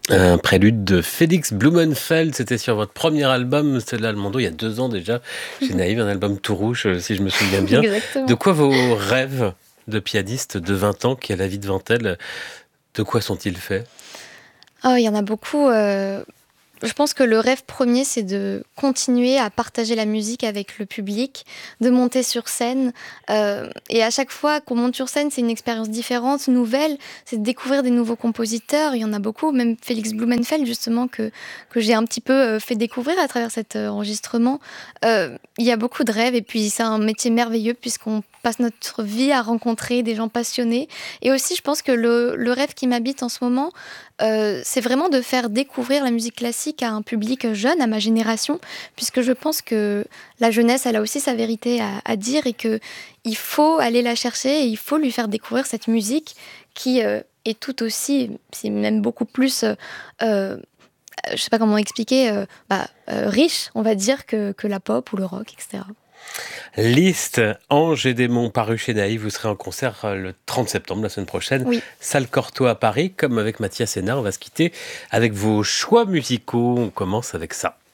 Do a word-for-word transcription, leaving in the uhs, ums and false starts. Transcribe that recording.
Un prélude de Félix Blumenfeld, c'était sur votre premier album, Stella Almondo, il y a deux ans déjà, chez Naïve, un album tout rouge, euh, si je me souviens bien. De Exactement. quoi vos rêves de pianiste de vingt ans qui a la vie devant elle, de quoi sont-ils faits? Oh, il y en a beaucoup, heu, je pense que le rêve premier, c'est de continuer à partager la musique avec le public, de monter sur scène, heu et à chaque fois qu'on monte sur scène, c'est une expérience différente, nouvelle. C'est de découvrir des nouveaux compositeurs, il y en a beaucoup, même Félix Blumenfeld justement que que j'ai un petit peu, heu, fait découvrir à travers cet, heu, enregistrement. Heu, il y a beaucoup de rêves et puis c'est un métier merveilleux puisqu'on passe notre vie à rencontrer des gens passionnés et aussi je pense que le le rêve qui m'habite en ce moment, heu, c'est vraiment de faire découvrir la musique classique à un public jeune, à ma génération, puisque je pense que la jeunesse, elle a aussi sa vérité à à dire et qu'il faut aller la chercher et il faut lui faire découvrir cette musique qui, heu, est tout aussi, c'est même beaucoup plus, heu heu, je sais pas comment expliquer, heu, bah, heu, riche, on va dire, que que la pop ou le rock et cetera. Liszt, Anges et démons, paru chez Naïve, vous serez en concert euh, le trente septembre, la semaine prochaine, Oui. salle Cortot à Paris, comme avec Mathias Hénard, on va se quitter avec vos choix musicaux, on commence avec ça.